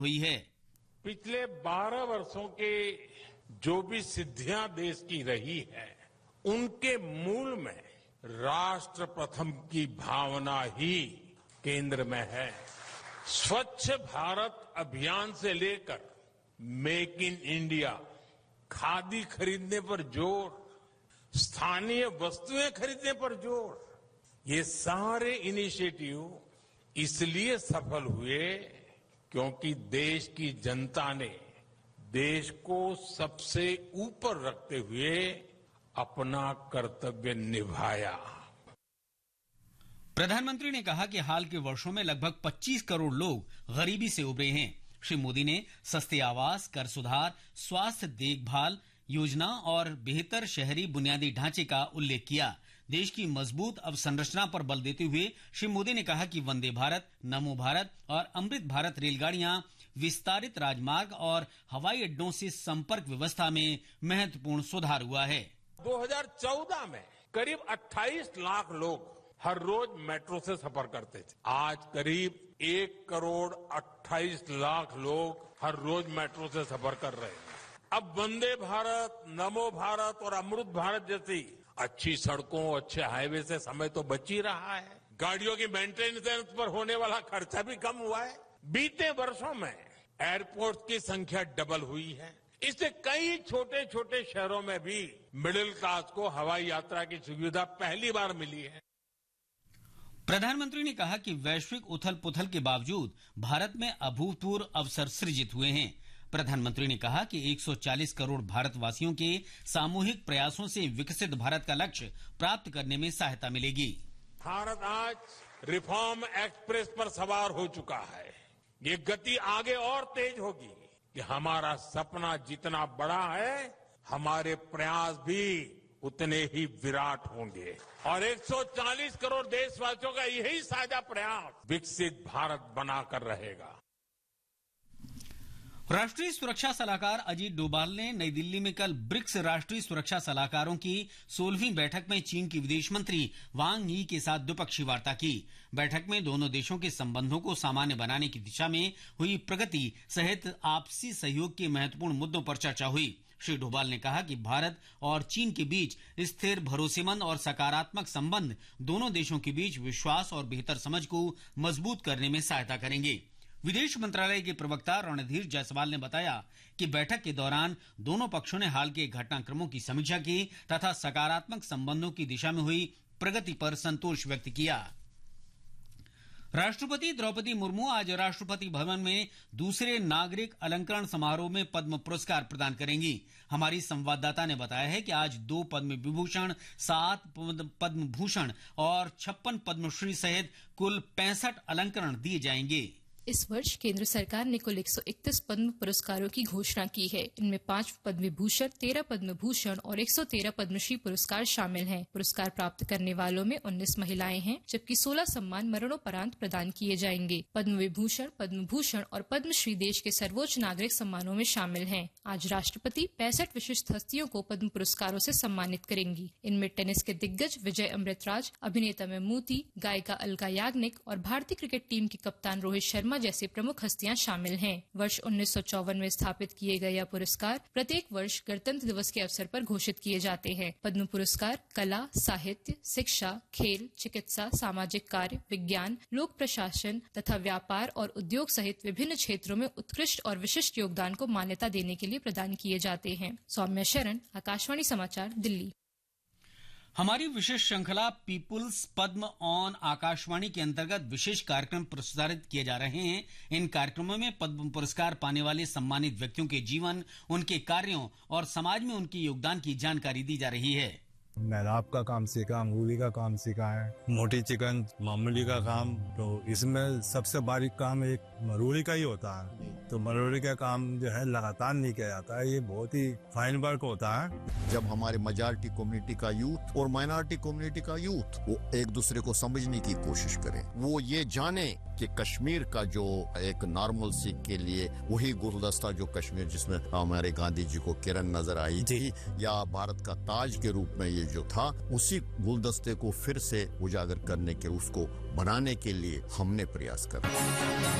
हुई है। पिछले 12 वर्षों के जो भी सिद्धियां देश की रही है, उनके मूल में राष्ट्र प्रथम की भावना ही केंद्र में है। स्वच्छ भारत अभियान से लेकर मेक इन इंडिया, खादी खरीदने पर जोर, स्थानीय वस्तुएं खरीदने पर जोर, ये सारे इनिशिएटिव इसलिए सफल हुए क्योंकि देश की जनता ने देश को सबसे ऊपर रखते हुए अपना कर्तव्य निभाया। प्रधानमंत्री ने कहा कि हाल के वर्षों में लगभग 25 करोड़ लोग गरीबी से उबरे हैं। श्री मोदी ने सस्ते आवास, कर सुधार, स्वास्थ्य देखभाल योजना और बेहतर शहरी बुनियादी ढांचे का उल्लेख किया। देश की मजबूत अवसंरचना पर बल देते हुए श्री मोदी ने कहा कि वंदे भारत, नमो भारत और अमृत भारत रेलगाड़ियां विस्तारित राजमार्ग और हवाई अड्डों से संपर्क व्यवस्था में महत्वपूर्ण सुधार हुआ है। 2014 में करीब 28 लाख लोग हर रोज मेट्रो से सफर करते थे। आज करीब 1 करोड़ 28 लाख लोग हर रोज मेट्रो से सफर कर रहे हैं। अब वंदे भारत, नमो भारत और अमृत भारत जैसी अच्छी सड़कों, अच्छे हाईवे से समय तो बच ही रहा है। गाड़ियों की मेंटेनेंस पर होने वाला खर्चा भी कम हुआ है। बीते वर्षों में एयरपोर्ट की संख्या डबल हुई है। इससे कई छोटे छोटे शहरों में भी मिडिल क्लास को हवाई यात्रा की सुविधा पहली बार मिली है। प्रधानमंत्री ने कहा कि वैश्विक उथल पुथल के बावजूद भारत में अभूतपूर्व अवसर सृजित हुए हैं। प्रधानमंत्री ने कहा कि 140 करोड़ भारतवासियों के सामूहिक प्रयासों से विकसित भारत का लक्ष्य प्राप्त करने में सहायता मिलेगी। भारत आज रिफॉर्म एक्सप्रेस पर सवार हो चुका है। ये गति आगे और तेज होगी कि हमारा सपना जितना बड़ा है, हमारे प्रयास भी उतने ही विराट होंगे। और 140 करोड़ देशवासियों का यही साझा प्रयास विकसित भारत बनाकर रहेगा। राष्ट्रीय सुरक्षा सलाहकार अजीत डोभाल ने नई दिल्ली में कल ब्रिक्स राष्ट्रीय सुरक्षा सलाहकारों की 16वीं बैठक में चीन की विदेश मंत्री वांग यी के साथ द्विपक्षीय वार्ता की। बैठक में दोनों देशों के संबंधों को सामान्य बनाने की दिशा में हुई प्रगति सहित आपसी सहयोग के महत्वपूर्ण मुद्दों पर चर्चा हुई। श्री डोभाल ने कहा कि भारत और चीन के बीच स्थिर, भरोसेमंद और सकारात्मक संबंध दोनों देशों के बीच विश्वास और बेहतर समझ को मजबूत करने में सहायता करेंगे। विदेश मंत्रालय के प्रवक्ता रणधीर जायसवाल ने बताया कि बैठक के दौरान दोनों पक्षों ने हाल के घटनाक्रमों की समीक्षा की तथा सकारात्मक संबंधों की दिशा में हुई प्रगति पर संतोष व्यक्त किया। राष्ट्रपति द्रौपदी मुर्मू आज राष्ट्रपति भवन में दूसरे नागरिक अलंकरण समारोह में पद्म पुरस्कार प्रदान करेंगी। हमारी संवाददाता ने बताया है कि आज 2 पद्म विभूषण, 7 पद्म भूषण और 56 पद्मश्री सहित कुल 65 अलंकरण दिए जाएंगे। इस वर्ष केंद्र सरकार ने कुल 131 पद्म पुरस्कारों की घोषणा की है। इनमें 5 पद्म विभूषण, 13 पद्म भूषण और 113 पद्मश्री पुरस्कार शामिल हैं। पुरस्कार प्राप्त करने वालों में 19 महिलाएं हैं, जबकि 16 सम्मान मरणोपरांत प्रदान किए जाएंगे। पद्म विभूषण, पद्म भूषण और पद्मश्री देश के सर्वोच्च नागरिक सम्मानों में शामिल हैं। आज राष्ट्रपति 65 विशिष्ट हस्तियों को पद्म पुरस्कारों से सम्मानित करेंगी। इनमें टेनिस के दिग्गज विजय अमृतराज, अभिनेता मेमूती, गायिका अलका याग्निक और भारतीय क्रिकेट टीम के कप्तान रोहित शर्मा जैसे प्रमुख हस्तियां शामिल हैं। वर्ष 1954 में स्थापित किए गए यह पुरस्कार प्रत्येक वर्ष गणतंत्र दिवस के अवसर पर घोषित किए जाते हैं। पद्म पुरस्कार कला, साहित्य, शिक्षा, खेल, चिकित्सा, सामाजिक कार्य, विज्ञान, लोक प्रशासन तथा व्यापार और उद्योग सहित विभिन्न क्षेत्रों में उत्कृष्ट और विशिष्ट योगदान को मान्यता देने के लिए प्रदान किए जाते हैं। सौम्या शरण, आकाशवाणी समाचार, दिल्ली। हमारी विशेष श्रृंखला पीपुल्स पद्म ऑन आकाशवाणी के अंतर्गत विशेष कार्यक्रम प्रसारित किए जा रहे हैं। इन कार्यक्रमों में पद्म पुरस्कार पाने वाले सम्मानित व्यक्तियों के जीवन, उनके कार्यों और समाज में उनके योगदान की जानकारी दी जा रही है। मेहराब का काम सीखा, अंगूरी का काम सीखा है, मोटी चिकन, मामूली का काम। तो इसमें सबसे बारीक काम एक मरोड़ी का ही होता है। तो मरोड़ी का काम जो है लगातार नहीं किया जाता है, ये बहुत ही फाइन वर्क होता है। जब हमारे मेजॉरिटी कम्युनिटी का यूथ और माइनॉरिटी कम्युनिटी का यूथ वो एक दूसरे को समझने की कोशिश करें, वो ये जाने कि कश्मीर का जो एक नॉर्मल सी के लिए वही गुलदस्ता जो कश्मीर जिसमें हमारे गांधी जी को किरण नजर आई थी या भारत का ताज के रूप में ये जो था, उसी गुलदस्ते को फिर से उजागर करने के, उसको बनाने के लिए हमने प्रयास करना।